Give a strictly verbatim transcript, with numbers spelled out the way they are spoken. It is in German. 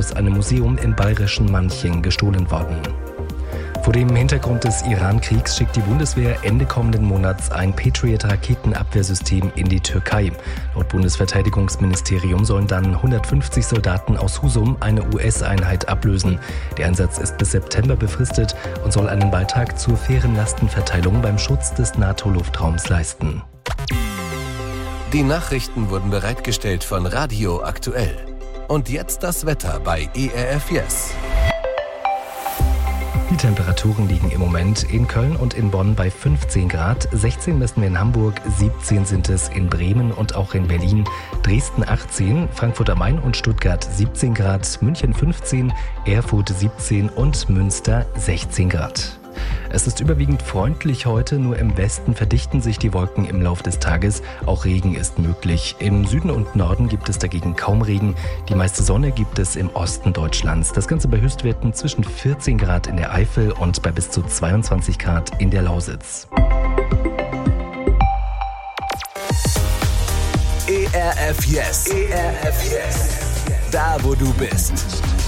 aus einem Museum im bayerischen Manching gestohlen worden. Vor dem Hintergrund des Iran-Kriegs schickt die Bundeswehr Ende kommenden Monats ein Patriot-Raketenabwehrsystem in die Türkei. Laut Bundesverteidigungsministerium sollen dann hundertfünfzig Soldaten aus Husum eine U S-Einheit ablösen. Der Einsatz ist bis September befristet und soll einen Beitrag zur fairen Lastenverteilung beim Schutz des NATO-Luftraums leisten. Die Nachrichten wurden bereitgestellt von Radio Aktuell. Und jetzt das Wetter bei E R F Yes. Die Temperaturen liegen im Moment in Köln und in Bonn bei fünfzehn Grad, sechzehn messen wir in Hamburg, siebzehn sind es in Bremen und auch in Berlin, Dresden achtzehn, Frankfurt am Main und Stuttgart siebzehn Grad, München fünfzehn, Erfurt siebzehn und Münster sechzehn Grad. Es ist überwiegend freundlich heute, nur im Westen verdichten sich die Wolken im Lauf des Tages. Auch Regen ist möglich. Im Süden und Norden gibt es dagegen kaum Regen. Die meiste Sonne gibt es im Osten Deutschlands. Das Ganze bei Höchstwerten zwischen vierzehn Grad in der Eifel und bei bis zu zweiundzwanzig Grad in der Lausitz. E R F Yes. E R F Yes. Da, wo du bist.